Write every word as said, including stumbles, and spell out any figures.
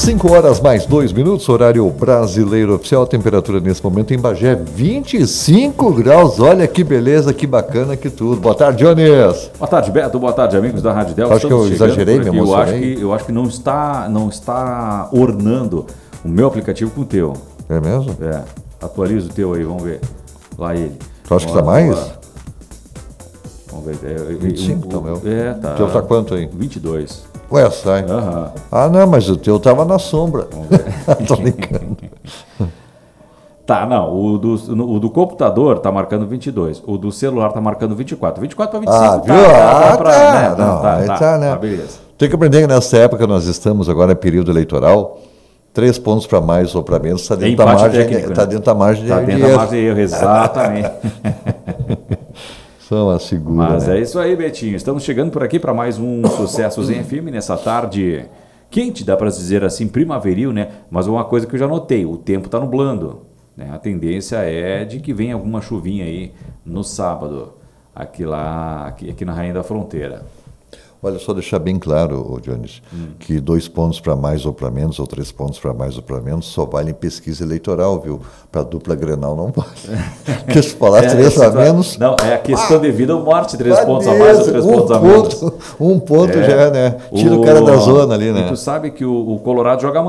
cinco horas mais dois minutos, horário brasileiro oficial, temperatura nesse momento em Bagé, vinte e cinco graus, olha que beleza, que bacana, que tudo. Boa tarde, Jones. Boa tarde, Beto, boa tarde, amigos da Rádio Delta. Acho que eu exagerei, me emocionei. Eu acho que, eu acho que não, está, não está ornando o meu aplicativo com o teu. É mesmo? É, atualiza o teu aí, vamos ver. Lá ele. Tu acha que está mais? Lá. Vamos ver. É, vinte e cinco, o, tá, meu. É, tá. O teu tá quanto aí? vinte e dois. Ué, sai. Uhum. Ah, não, mas o teu tava na sombra. Vamos ver. Tô brincando. Tá, não, o do, o do computador tá marcando vinte e dois, o do celular tá marcando vinte e quatro. vinte e quatro para vinte e cinco, Ah, viu? tá, Ah, tá, pra, tá. né? Não, tá, aí tá, tá, né? tá, beleza. Tem que aprender que nessa época nós estamos agora, é período eleitoral, três pontos para mais ou para menos, está dentro, da margem, técnico, tá né? dentro da margem Tá de dentro da margem de erro, exatamente. São a segura. Mas né? é isso aí, Betinho. Estamos chegando por aqui para mais um Sucessos em F M nessa tarde quente, dá para dizer assim, primaveril, né? Mas uma coisa que eu já notei, o tempo está nublando. Né? A tendência é de que venha alguma chuvinha aí no sábado, aqui lá, aqui, aqui na Rainha da Fronteira. Olha, só deixar bem claro, Jones, hum. que dois pontos para mais ou para menos, ou três pontos para mais ou para menos, só vale em pesquisa eleitoral, viu? Para dupla Grenal não vale. Porque se falar é, três para menos... Não, é a questão ah, de vida ou morte, três ah, pontos a mais ou três um pontos a ponto, menos. Um ponto é, já é, né? Tira o, o cara da zona ali, né? E tu sabe que o, o Colorado joga amanhã.